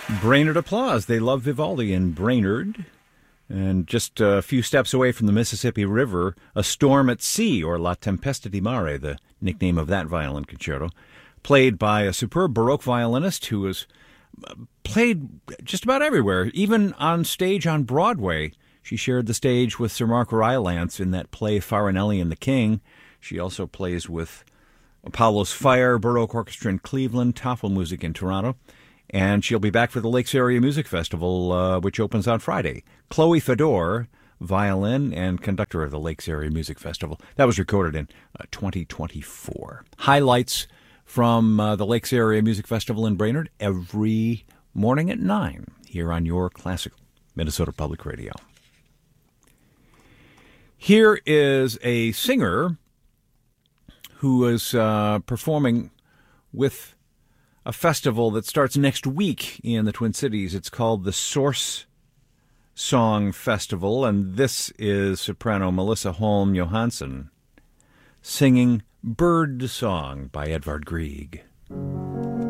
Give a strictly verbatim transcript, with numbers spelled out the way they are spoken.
Brainerd Applause. They love Vivaldi in Brainerd. And just a few steps away from the Mississippi River, A Storm at Sea, or La Tempesta di Mare, the nickname of that violin concerto, played by a superb Baroque violinist who was played just about everywhere, even on stage on Broadway. She shared the stage with Sir Mark Rylance in that play Farinelli and the King. She also plays with Apollo's Fire, Baroque Orchestra in Cleveland, Tafelmusik in Toronto. And she'll be back for the Lakes Area Music Festival, uh, which opens on Friday. Chloe Fedor, violin and conductor of the Lakes Area Music Festival. That was recorded in uh, twenty twenty-four. Highlights from uh, the Lakes Area Music Festival in Brainerd every morning at nine here on your classic Minnesota Public Radio. Here is a singer who is uh, performing with a festival that starts next week in the Twin Cities. It's called the Source Song Festival, and this is soprano Melissa Holm Johansson singing Bird Song by Edvard Grieg.